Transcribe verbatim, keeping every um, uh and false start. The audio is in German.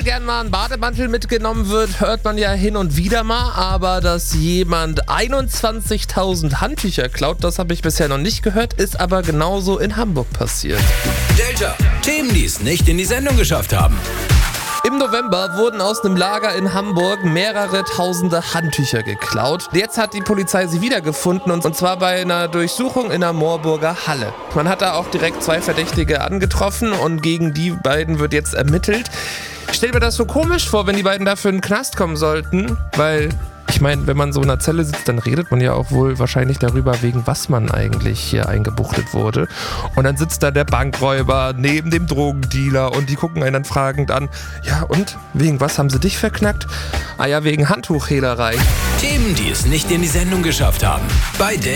gern mal ein Bademantel mitgenommen wird, hört man ja hin und wieder mal, aber dass jemand einundzwanzigtausend Handtücher klaut, das habe ich bisher noch nicht gehört, ist aber genauso in Hamburg passiert. Delta, Themen, die es nicht in die Sendung geschafft haben. Im November wurden aus einem Lager in Hamburg mehrere tausende Handtücher geklaut. Jetzt hat die Polizei sie wiedergefunden und zwar bei einer Durchsuchung in der Moorburger Halle. Man hat da auch direkt zwei Verdächtige angetroffen und gegen die beiden wird jetzt ermittelt. Ich stell mir das so komisch vor, wenn die beiden dafür in den Knast kommen sollten, weil ich meine, wenn man so in einer Zelle sitzt, dann redet man ja auch wohl wahrscheinlich darüber, wegen was man eigentlich hier eingebuchtet wurde. Und dann sitzt da der Bankräuber neben dem Drogendealer und die gucken einen dann fragend an. Ja, und? Wegen was haben sie dich verknackt? Ah ja, wegen Handtuchhehlerei. Themen, die es nicht in die Sendung geschafft haben. Bei